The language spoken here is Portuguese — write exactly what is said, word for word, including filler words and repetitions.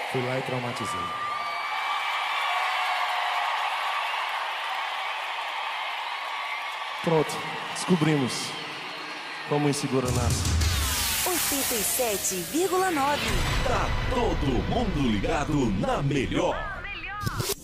Fui lá e traumatizei. Pronto, descobrimos como o inseguro nasce. oitenta e sete vírgula nove. Tá todo mundo ligado na melhor.